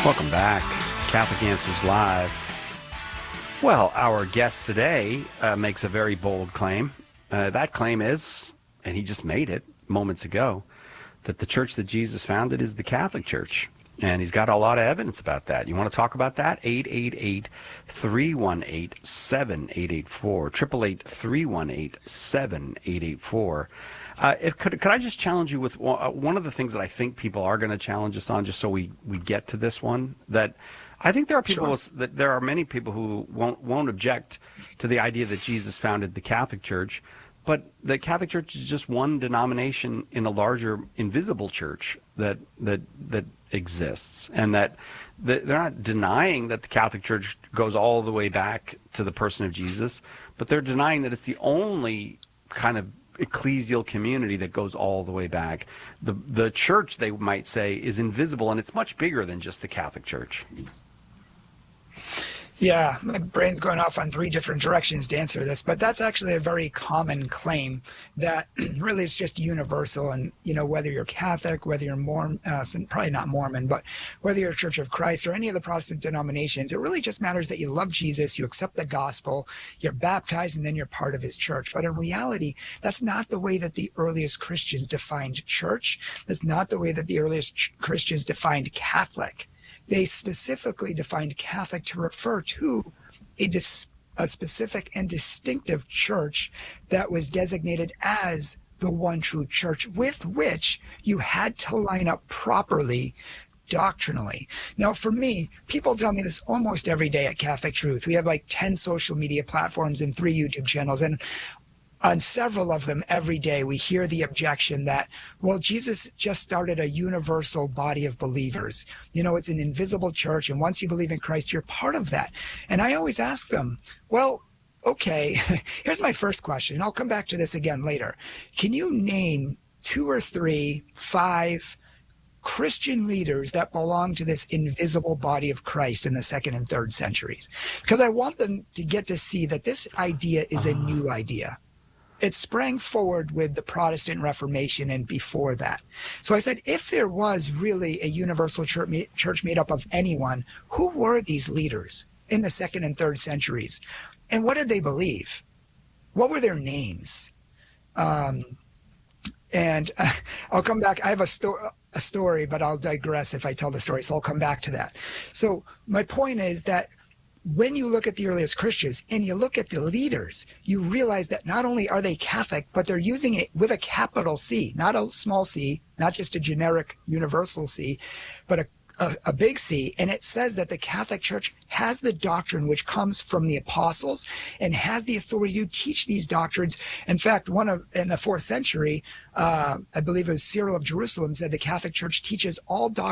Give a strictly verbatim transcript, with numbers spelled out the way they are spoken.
Welcome back. Catholic Answers Live. Well, our guest today uh, makes a very bold claim. Uh, that claim is, and he just made it moments ago, that the church that Jesus founded is the Catholic Church. And he's got a lot of evidence about that. You want to talk about that? eight eight eight, three one eight, seven eight eight four. eight eight eight, three one eight, seven eight eight four. Uh, if, could, could I just challenge you with one of the things that I think people are going to challenge us on, just so we, we get to this one, that I think there are people Sure. that there are many people who won't won't object to the idea that Jesus founded the Catholic Church, but the Catholic Church is just one denomination in a larger invisible church that that that exists, and that they're not denying that the Catholic Church goes all the way back to the person of Jesus, but they're denying that it's the only kind of ecclesial community that goes all the way back. The the church, they might say, is invisible, and it's much bigger than just the Catholic Church. Yeah, my brain's going off on three different directions to answer this, but that's actually a very common claim that really is just universal. And, you know, whether you're Catholic, whether you're Mormon, uh, probably not Mormon, but whether you're a Church of Christ or any of the Protestant denominations, it really just matters that you love Jesus, you accept the gospel, you're baptized, and then you're part of his church. But in reality, that's not the way that the earliest Christians defined church. That's not the way that the earliest ch- Christians defined Catholic. They specifically defined Catholic to refer to a, dis- a specific and distinctive church that was designated as the one true church with which you had to line up properly doctrinally. Now, for me, people tell me this almost every day at Catholic Truth. We have like ten social media platforms and three YouTube channels, and on several of them every day, we hear the objection that, well, Jesus just started a universal body of believers. You know, it's an invisible church, and once you believe in Christ, you're part of that. And I always ask them, well, okay, here's my first question, and I'll come back to this again later. Can you name two or three, five Christian leaders that belong to this invisible body of Christ in the second and third centuries? Because I want them to get to see that this idea is a new idea. It sprang forward with the Protestant Reformation and before that. So I said, if there was really a universal church made up of anyone, who were these leaders in the second and third centuries? And what did they believe? What were their names? Um, and uh, I'll come back. I have a, sto- a story, but I'll digress if I tell the story. So I'll come back to that. So my point is that when you look at the earliest Christians and you look at the leaders, you realize that not only are they Catholic, but they're using it with a capital C, not a small c, not just a generic universal C, but a, a, a big C. And it says that the Catholic Church has the doctrine which comes from the apostles and has the authority to teach these doctrines. In fact, one of in the fourth century, uh, I believe it was Cyril of Jerusalem, said the Catholic Church teaches all doctrines